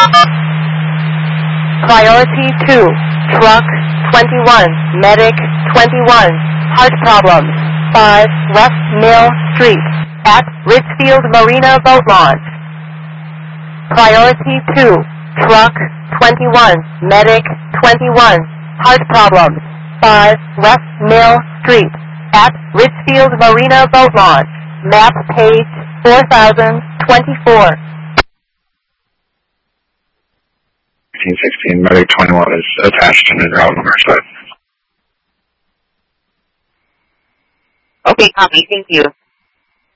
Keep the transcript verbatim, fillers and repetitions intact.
Priority two, truck twenty-one, medic twenty-one, heart problems, five West Mill Street, at Richfield Marina Boat Launch. Priority two, truck twenty-one, medic twenty-one, heart problems, five West Mill Street, at Richfield Marina Boat Launch. Map page four thousand twenty-four. fifteen sixteen, medic twenty-one is attached and en route on our side. Okay, copy. Thank you.